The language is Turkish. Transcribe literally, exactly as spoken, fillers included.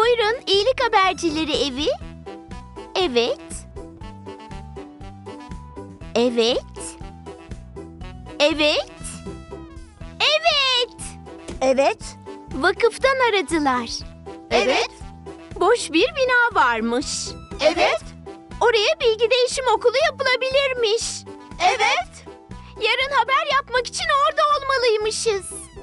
Buyurun, iyilik habercileri evi. Evet. Evet. Evet. Evet. Evet. Vakıftan aradılar. Evet. Boş bir bina varmış. Evet. Oraya bilgi değişim okulu yapılabilirmiş. Evet. Yarın haber yapmak için orada olmalıymışız.